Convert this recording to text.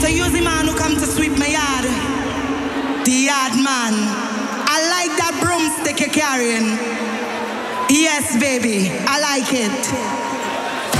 So use the man who come to sweep my yard. The yard man. I like that broomstick you're carrying. Yes, baby. I like it.